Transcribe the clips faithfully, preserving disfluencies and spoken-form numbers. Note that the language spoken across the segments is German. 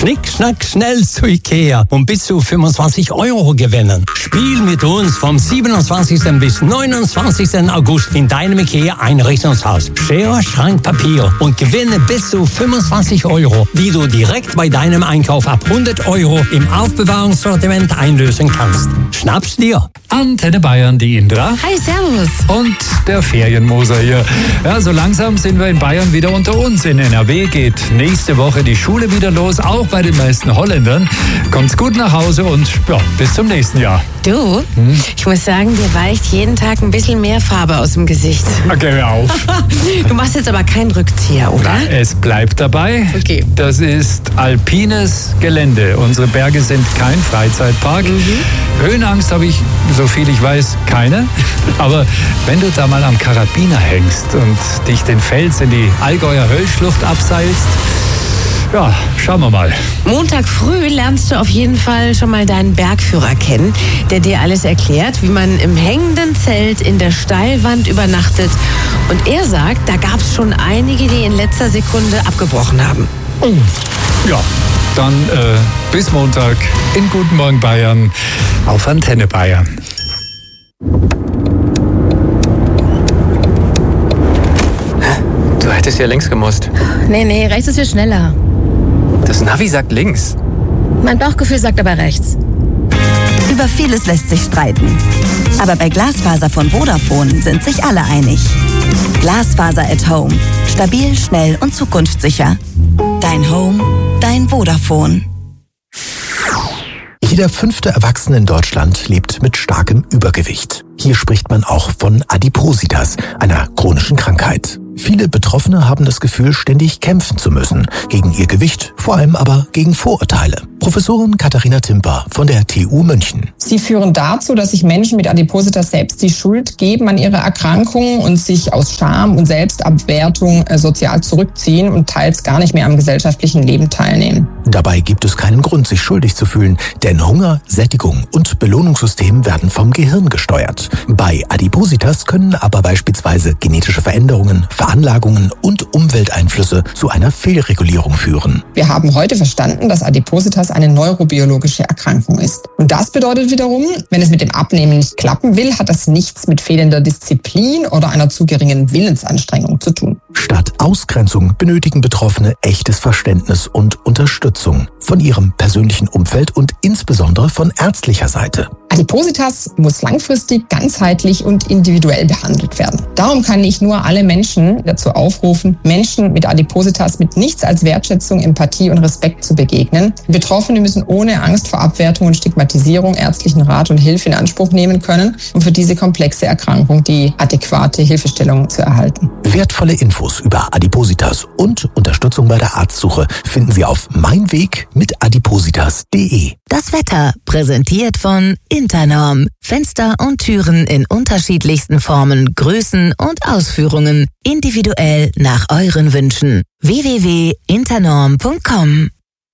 Schnick, schnack, schnell zu Ikea und bis zu fünfundzwanzig Euro gewinnen. Spiel mit uns vom siebenundzwanzigsten bis neunundzwanzigsten August in deinem Ikea-Einrichtungshaus. Schere, Schrank, Papier und gewinne bis zu fünfundzwanzig Euro, die du direkt bei deinem Einkauf ab hundert Euro im Aufbewahrungssortiment einlösen kannst. Schnapp's dir! Antenne Bayern, die Indra. Hi, servus. Und der Ferienmoser hier. Ja, so langsam sind wir in Bayern wieder unter uns. In N R W geht nächste Woche die Schule wieder los, auch bei den meisten Holländern. Kommt's gut nach Hause und ja, bis zum nächsten Jahr. Du, hm? ich muss sagen, dir weicht jeden Tag ein bisschen mehr Farbe aus dem Gesicht. Okay, hör auf. Du machst jetzt aber keinen Rückzieher, oder? Na, es bleibt dabei. Okay. Das ist alpines Gelände. Unsere Berge sind kein Freizeitpark. Mhm. Höhenangst habe ich, so viel ich weiß, keine. Aber wenn du da mal am Karabiner hängst und dich den Fels in die Allgäuer Höllschlucht abseilst, ja, schauen wir mal. Montag früh lernst du auf jeden Fall schon mal deinen Bergführer kennen, der dir alles erklärt, wie man im hängenden Zelt in der Steilwand übernachtet. Und er sagt, da gab es schon einige, die in letzter Sekunde abgebrochen haben. Oh. Ja, dann äh, bis Montag in Guten Morgen Bayern auf Antenne Bayern. Du hättest ja links gemusst. Nee, nee, rechts ist viel schneller. Das Navi sagt links. Mein Bauchgefühl sagt aber rechts. Über vieles lässt sich streiten. Aber bei Glasfaser von Vodafone sind sich alle einig. Glasfaser at Home. Stabil, schnell und zukunftssicher. Dein Home, dein Vodafone. Jeder fünfte Erwachsene in Deutschland lebt mit starkem Übergewicht. Hier spricht man auch von Adipositas, einer chronischen Krankheit. Viele Betroffene haben das Gefühl, ständig kämpfen zu müssen. Gegen ihr Gewicht, vor allem aber gegen Vorurteile. Professorin Katharina Timper von der T U München. Sie führen dazu, dass sich Menschen mit Adipositas selbst die Schuld geben an ihre Erkrankung und sich aus Scham und Selbstabwertung äh, sozial zurückziehen und teils gar nicht mehr am gesellschaftlichen Leben teilnehmen. Dabei gibt es keinen Grund, sich schuldig zu fühlen, denn Hunger, Sättigung und Belohnungssystem werden vom Gehirn gesteuert. Bei Adipositas können aber beispielsweise genetische Veränderungen, Veranlagungen und Umwelteinflüsse zu einer Fehlregulierung führen. Wir haben heute verstanden, dass Adipositas eine neurobiologische Erkrankung ist. Und das bedeutet wiederum, wenn es mit dem Abnehmen nicht klappen will, hat das nichts mit fehlender Disziplin oder einer zu geringen Willensanstrengung zu tun. Statt Ausgrenzung benötigen Betroffene echtes Verständnis und Unterstützung von ihrem persönlichen Umfeld und insbesondere von ärztlicher Seite. Adipositas muss langfristig, ganzheitlich und individuell behandelt werden. Darum kann ich nur alle Menschen dazu aufrufen, Menschen mit Adipositas mit nichts als Wertschätzung, Empathie und Respekt zu begegnen. Betroffene müssen ohne Angst vor Abwertung und Stigmatisierung ärztlichen Rat und Hilfe in Anspruch nehmen können, um für diese komplexe Erkrankung die adäquate Hilfestellung zu erhalten. Wertvolle Infos über Adipositas und Unterstützung bei der Arztsuche finden Sie auf meinweg mit adipositas punkt de. Das Wetter präsentiert von Internorm. Fenster und Türen in unterschiedlichsten Formen, Größen und Ausführungen. Individuell nach euren Wünschen. w w w punkt internorm punkt com.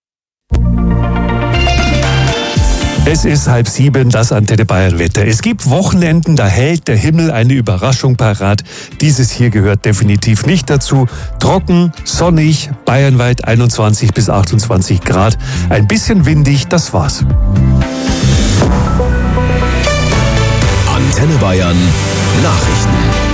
Es ist halb sieben, das Antenne Bayern Wetter. Es gibt Wochenenden, da hält der Himmel eine Überraschung parat. Dieses hier gehört definitiv nicht dazu. Trocken, sonnig, bayernweit einundzwanzig bis achtundzwanzig Grad. Ein bisschen windig, das war's. Antenne Bayern Nachrichten.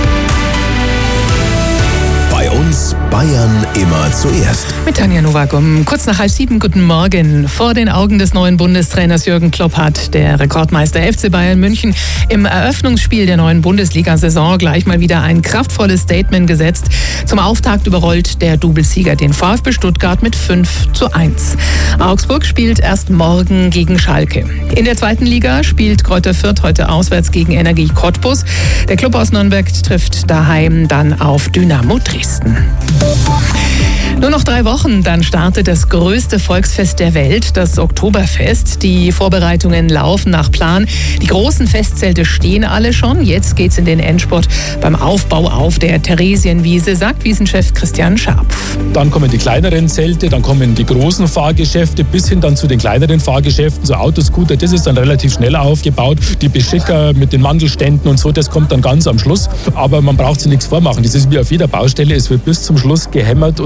Bei uns Bayern immer zuerst. Mit Tanja Nowak um kurz nach halb sieben. Guten Morgen. Vor den Augen des neuen Bundestrainers Jürgen Klopp hat der Rekordmeister F C Bayern München im Eröffnungsspiel der neuen Bundesliga-Saison gleich mal wieder ein kraftvolles Statement gesetzt. Zum Auftakt überrollt der Doublesieger den VfB Stuttgart mit fünf zu eins. Augsburg spielt erst morgen gegen Schalke. In der zweiten Liga spielt Greuther Fürth heute auswärts gegen Energie Cottbus. Der Klub aus Nürnberg trifft daheim dann auf Dynamo Dresden. Nur noch drei Wochen, dann startet das größte Volksfest der Welt, das Oktoberfest. Die Vorbereitungen laufen nach Plan. Die großen Festzelte stehen alle schon. Jetzt geht's in den Endspurt beim Aufbau auf der Theresienwiese, sagt Wiesenchef Christian Scharpf. Dann kommen die kleineren Zelte, dann kommen die großen Fahrgeschäfte bis hin dann zu den kleineren Fahrgeschäften, so Autoscooter, das ist dann relativ schnell aufgebaut. Die Beschicker mit den Mandelständen und so, das kommt dann ganz am Schluss. Aber man braucht sich nichts vormachen. Das ist wie auf jeder Baustelle, es wird bis zum Schluss gehämmert und geschraubt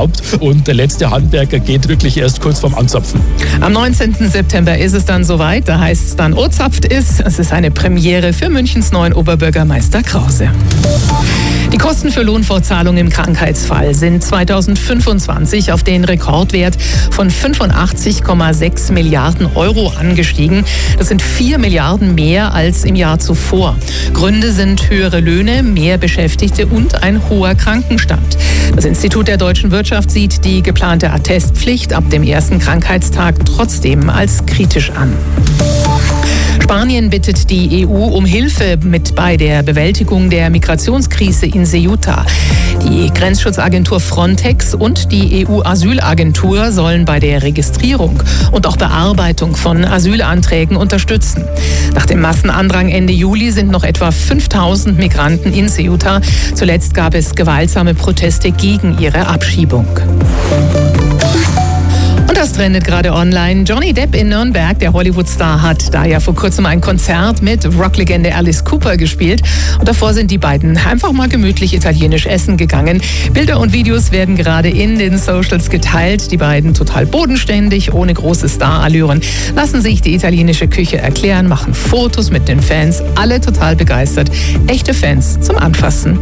geschraubt und der letzte Handwerker geht wirklich erst kurz vorm Anzapfen. Am neunzehnten September ist es dann soweit. Da heißt es dann Ozapft ist. Es ist eine Premiere für Münchens neuen Oberbürgermeister Krause. Die Kosten für Lohnfortzahlung im Krankheitsfall sind zweitausendfünfundzwanzig auf den Rekordwert von fünfundachtzig Komma sechs Milliarden Euro angestiegen. Das sind vier Milliarden mehr als im Jahr zuvor. Gründe sind höhere Löhne, mehr Beschäftigte und ein hoher Krankenstand. Das Institut der deutschen Wirtschaft sieht die geplante Attestpflicht ab dem ersten Krankheitstag trotzdem als kritisch an. Spanien bittet die E U um Hilfe mit bei der Bewältigung der Migrationskrise in Ceuta. Die Grenzschutzagentur Frontex und die E U-Asylagentur sollen bei der Registrierung und auch Bearbeitung von Asylanträgen unterstützen. Nach dem Massenandrang Ende Juli sind noch etwa fünftausend Migranten in Ceuta. Zuletzt gab es gewaltsame Proteste gegen ihre Abschiebung. Und das trendet gerade online. Johnny Depp in Nürnberg, der Hollywood-Star, hat da ja vor kurzem ein Konzert mit Rocklegende Alice Cooper gespielt. Und davor sind die beiden einfach mal gemütlich italienisch essen gegangen. Bilder und Videos werden gerade in den Socials geteilt. Die beiden total bodenständig, ohne große Star-Allüren, lassen sich die italienische Küche erklären, machen Fotos mit den Fans. Alle total begeistert. Echte Fans zum Anfassen.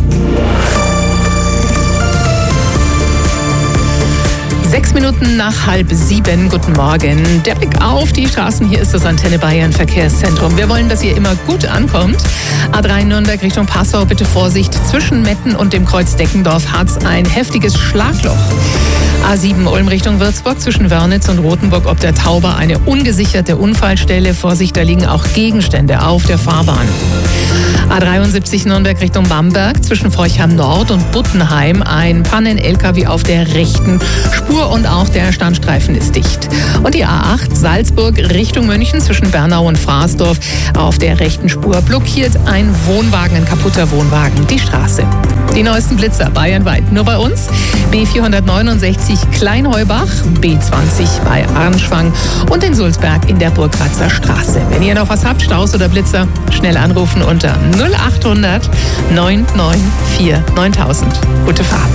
Sechs Minuten nach halb sieben. Guten Morgen. Der Blick auf die Straßen. Hier ist das Antenne Bayern Verkehrszentrum. Wir wollen, dass ihr immer gut ankommt. A drei Nürnberg Richtung Passau. Bitte Vorsicht. Zwischen Metten und dem Kreuz Deckendorf hat es ein heftiges Schlagloch. A sieben Ulm Richtung Würzburg zwischen Wörnitz und Rothenburg ob der Tauber eine ungesicherte Unfallstelle. Vorsicht, da liegen auch Gegenstände auf der Fahrbahn. A dreiundsiebzig Nürnberg Richtung Bamberg zwischen Forchheim Nord und Buttenheim ein Pannen-L K W auf der rechten Spur und auch der Standstreifen ist dicht. Und die A acht Salzburg Richtung München zwischen Bernau und Fraßdorf auf der rechten Spur blockiert ein Wohnwagen, ein kaputter Wohnwagen, die Straße. Die neuesten Blitzer bayernweit nur bei uns. B vierhundertneunundsechzig Kleinheubach, B zwanzig bei Arnschwang und in Sulzberg in der Burgratzer Straße. Wenn ihr noch was habt, Staus oder Blitzer, schnell anrufen unter null achthundert neun neun vier neuntausend. Gute Fahrt.